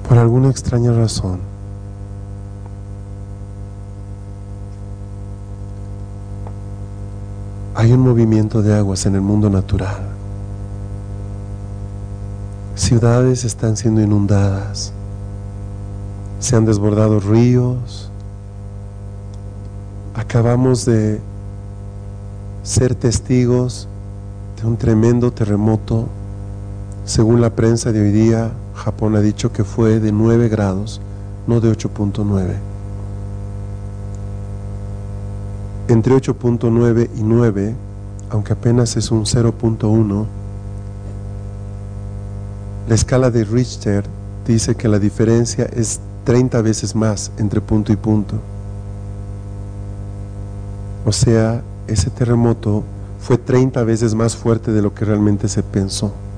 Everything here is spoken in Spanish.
Por alguna extraña razón, hay un movimiento de aguas en el mundo natural. Ciudades están siendo inundadas, se han desbordado ríos. Acabamos de ser testigos de un tremendo terremoto. Según la prensa de hoy día, Japón ha dicho que fue de 9 grados, no de 8.9. Entre 8.9 y 9, aunque apenas es un 0.1, la escala de Richter dice que la diferencia es 30 veces más entre punto y punto. O sea, ese terremoto fue 30 veces más fuerte de lo que realmente se pensó.